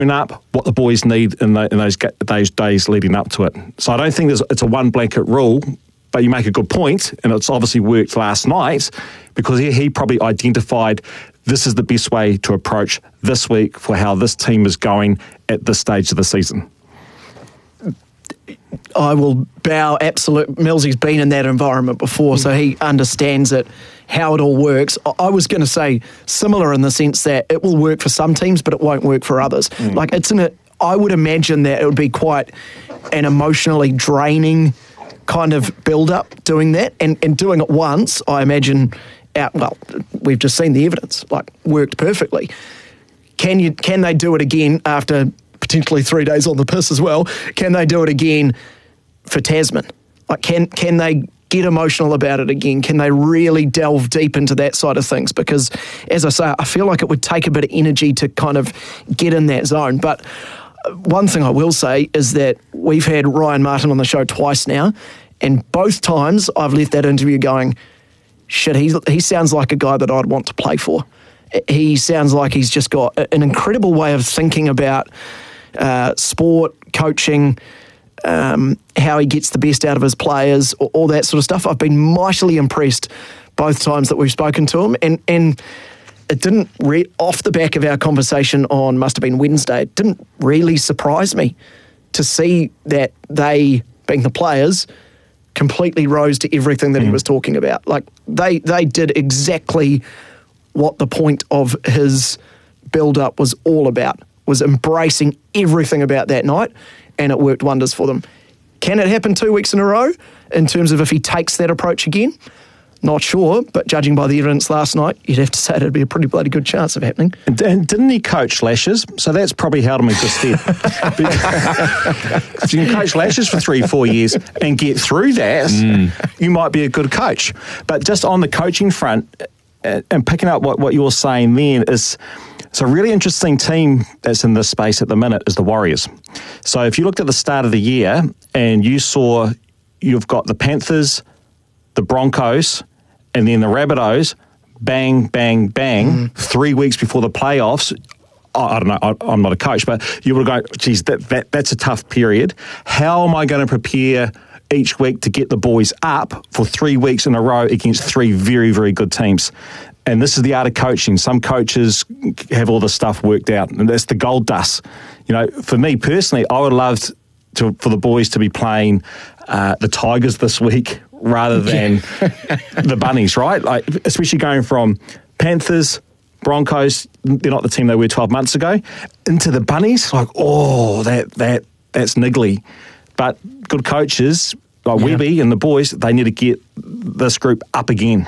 up what the boys need in those days leading up to it. So I don't think it's a one blanket rule, but you make a good point, and it's obviously worked last night because he probably identified this is the best way to approach this week for how this team is going at this stage of the season. I will bow absolute. Millsy's been in that environment before, so he understands it, how it all works. I was going to say similar in the sense that it will work for some teams, but it won't work for others. Like I would imagine that it would be quite an emotionally draining kind of build-up doing that, and doing it once, I imagine, we've just seen the evidence, worked perfectly. Can they do it again after potentially 3 days on the piss as well? Can they do it again for Tasman? Can they get emotional about it again? Can they really delve deep into that side of things? Because, as I say, I feel like it would take a bit of energy to kind of get in that zone. But one thing I will say is that we've had Ryan Martin on the show twice now, and both times I've left that interview going, shit, he sounds like a guy that I'd want to play for. He sounds like he's just got an incredible way of thinking about sport, coaching, how he gets the best out of his players, all that sort of stuff. I've been mightily impressed both times that we've spoken to him, and it didn't, off the back of our conversation on, must have been Wednesday, it didn't really surprise me to see that they, being the players, completely rose to everything that he was talking about. They did exactly what the point of his build-up was all about, was embracing everything about that night, and it worked wonders for them. Can it happen 2 weeks in a row in terms of if he takes that approach again? Not sure, but judging by the evidence last night, you'd have to say it'd be a pretty bloody good chance of happening. And didn't he coach Lashes? So that's probably held him in good stead. If you can coach Lashes for 3-4 years and get through that, you might be a good coach. But just on the coaching front, and picking up what you're saying then, is it's a really interesting team that's in this space at the minute is the Warriors. So if you looked at the start of the year and you saw you've got the Panthers, the Broncos, and then the Rabbitohs, bang, bang, bang, 3 weeks before the playoffs. I don't know, I'm not a coach, but you would go, geez, that's a tough period. How am I going to prepare each week to get the boys up for 3 weeks in a row against three very, very good teams? And this is the art of coaching. Some coaches have all the stuff worked out, and that's the gold dust. You know, for me personally, I would love for the boys to be playing the Tigers this week rather than the Bunnies, right? Especially going from Panthers, Broncos, they're not the team they were 12 months ago, into the Bunnies, that's niggly. But good coaches like Webby and the boys, they need to get this group up again.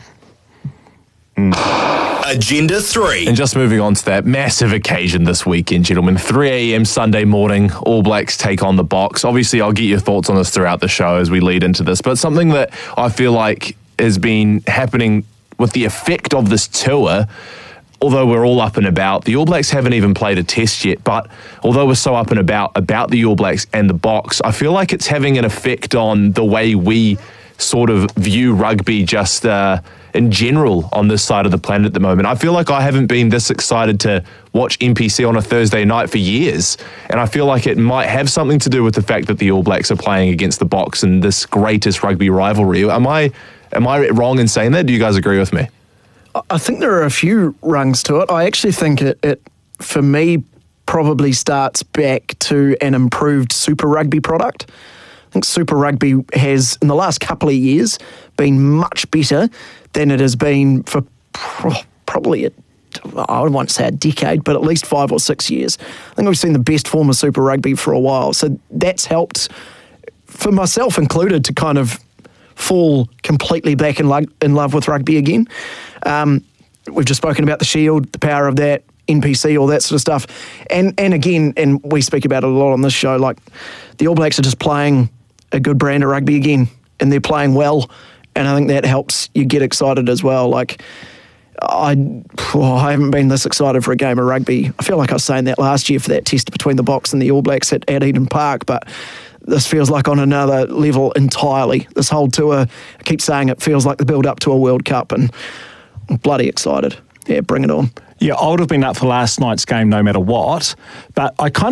Agenda 3. And just moving on to that massive occasion this weekend, gentlemen. 3 a.m. Sunday morning, All Blacks take on the Box. Obviously, I'll get your thoughts on this throughout the show as we lead into this, but something that I feel like has been happening with the effect of this tour, although we're all up and about, the All Blacks haven't even played a test yet, but although we're so up and about the All Blacks and the Box, I feel like it's having an effect on the way we sort of view rugby just in general on this side of the planet at the moment. I feel like I haven't been this excited to watch NPC on a Thursday night for years, and I feel like it might have something to do with the fact that the All Blacks are playing against the Box in this greatest rugby rivalry. Am I wrong in saying that? Do you guys agree with me? I think there are a few rungs to it. I actually think it for me, probably starts back to an improved Super Rugby product. I think Super Rugby has, in the last couple of years, been much better than it has been for probably, I would want to say a decade, but at least 5 or 6 years. I think we've seen the best form of Super Rugby for a while. So that's helped, for myself included, to kind of fall completely back in love with rugby again. We've just spoken about the Shield, the power of that, NPC, all that sort of stuff. And again, and we speak about it a lot on this show, like the All Blacks are just playing a good brand of rugby again, and they're playing well, and I think that helps you get excited as well. Like, I haven't been this excited for a game of rugby. I feel like I was saying that last year for that test between the Box and the All Blacks at Eden Park, but this feels like on another level entirely. This whole tour, I keep saying it feels like the build-up to a World Cup, and I'm bloody excited. Yeah, bring it on. Yeah, I would have been up for last night's game no matter what, but I kind